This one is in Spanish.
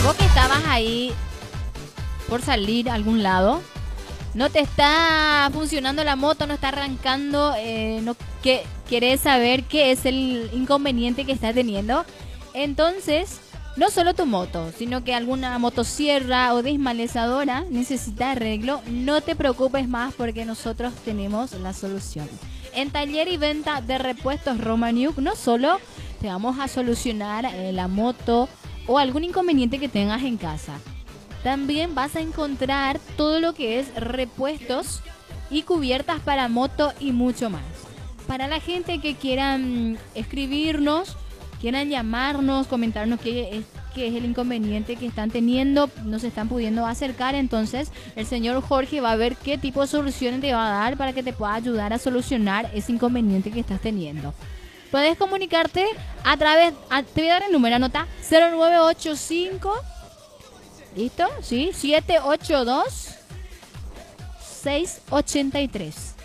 Vos que estabas ahí por salir a algún lado, no te está funcionando la moto, no está arrancando, no que querés saber qué es el inconveniente que está teniendo. Entonces, no solo tu moto, sino que alguna motosierra o desmalezadora necesita arreglo, no te preocupes más porque nosotros tenemos la solución. En taller y venta de repuestos Romaniuk, no solo te vamos a solucionar la moto o algún inconveniente que tengas en casa. También vas a encontrar todo lo que es repuestos y cubiertas para moto y mucho más. Para la gente que quieran escribirnos, quieran llamarnos, comentarnos qué es el inconveniente que están teniendo, no se están pudiendo acercar, entonces el señor Jorge va a ver qué tipo de soluciones te va a dar para que te pueda ayudar a solucionar ese inconveniente que estás teniendo. Puedes comunicarte a través, te voy a dar el número, anota, 0985, ¿listo? Sí, 782 683.